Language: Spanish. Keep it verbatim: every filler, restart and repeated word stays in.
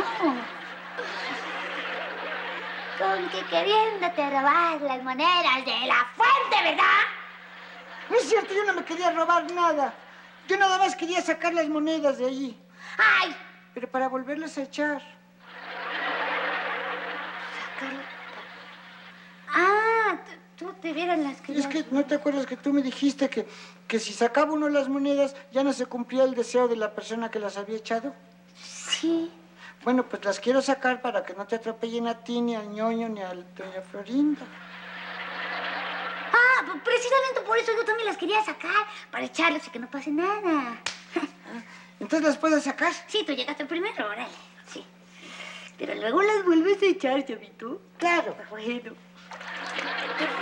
Con que queriéndote robar las monedas de la fuente, ¿verdad? No es cierto, yo no me quería robar nada. Yo nada más quería sacar las monedas de allí. ¡Ay! Pero para volverlas a echar. Sacarlas. Ah, tú te vieron las que... Es que, ¿no te acuerdas que tú me dijiste que, que si sacaba uno las monedas ya no se cumplía el deseo de la persona que las había echado? Sí. Bueno, pues las quiero sacar para que no te atropellen a ti, ni al ñoño, ni a doña Florinda. Ah, pues precisamente por eso yo también las quería sacar, para echarlas y que no pase nada. ¿Entonces las puedes sacar? Sí, tú llegaste primero, órale, sí. Pero luego las vuelves a echar, chavito. Claro. Bueno.